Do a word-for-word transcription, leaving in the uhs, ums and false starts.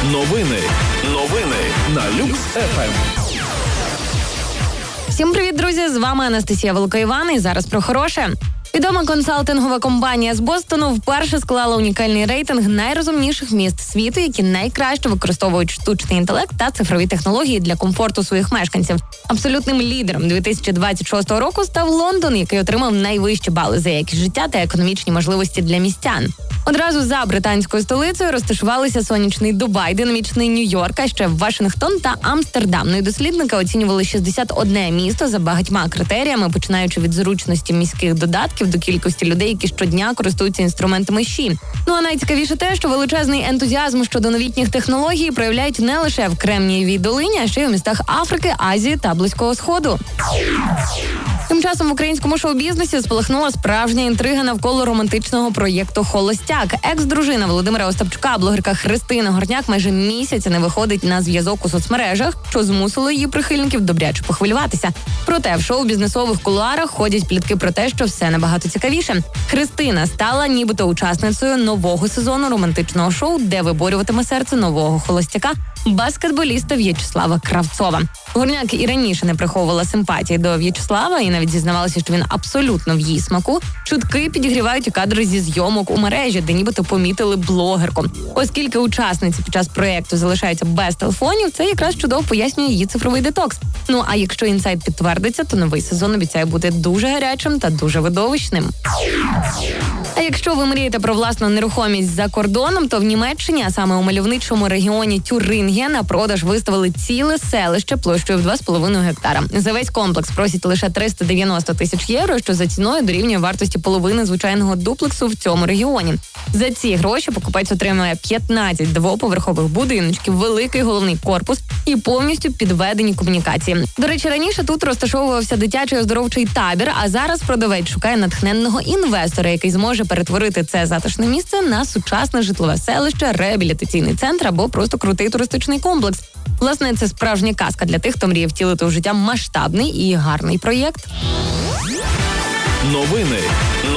Новини. Новини на Люкс еф ем. Всім привіт, друзі! З вами Анастасія Великоїван і зараз про хороше. Відома консалтингова компанія з Бостону вперше склала унікальний рейтинг найрозумніших міст світу, які найкраще використовують штучний інтелект та цифрові технології для комфорту своїх мешканців. Абсолютним лідером дві тисячі двадцять шостого року став Лондон, який отримав найвищі бали за якість життя та економічні можливості для містян. Одразу за британською столицею розташувалися сонячний Дубай, динамічний Нью-Йорк, а ще Вашингтон та Амстердам. Ну і дослідники оцінювали шістдесят одне місто за багатьма критеріями, починаючи від зручності міських додатків до кількості людей, які щодня користуються інструментами ЩІ. Ну а найцікавіше те, що величезний ентузіазм щодо новітніх технологій проявляють не лише в Кремнієвій долині, а ще й у містах Африки, Азії та Близького Сходу. Тим часом в українському шоу-бізнесі спалахнула справжня інтрига навколо романтичного проєкту «Холостяк». Екс-дружина Володимира Остапчука, блогерка Христина Горняк, майже місяця не виходить на зв'язок у соцмережах, що змусило її прихильників добряче похвилюватися. Проте в шоу-бізнесових кулуарах ходять плітки про те, що все набагато цікавіше. Христина стала нібито учасницею нового сезону романтичного шоу, де виборюватиме серце нового холостяка – баскетболіста В'ячеслава Кравцова. Горняк і раніше не приховувала симпатії до В'ячеслава і навіть зізнавалася, що він абсолютно в її смаку. Чутки підігрівають і кадри зі зйомок у мережі, де нібито помітили блогерку. Оскільки учасниці під час проєкту залишаються без телефонів, це якраз чудово пояснює її цифровий детокс. Ну а якщо інсайт підтвердиться, то новий сезон обіцяє бути дуже гарячим та дуже видовищним. А якщо ви мрієте про власну нерухомість за кордоном, то в Німеччині, а саме у мальовничому регіоні Тюрингія, на продаж виставили ціле селище площею в два з половиною гектара. За весь комплекс просять лише триста дев'яносто тисяч євро, що за ціною дорівнює вартості половини звичайного дуплексу в цьому регіоні. За ці гроші покупець отримує п'ятнадцять двоповерхових будиночків, великий головний корпус і повністю підведені комунікації. До речі, раніше тут розташовувався дитячий оздоровчий табір, а зараз продавець шукає натхненного інвестора, який зможе перетворити це затишне місце на сучасне житлове селище, реабілітаційний центр або просто крутий туристичний комплекс. Власне, це справжня казка для тих, хто мріє втілити у життя масштабний і гарний проєкт. Новини.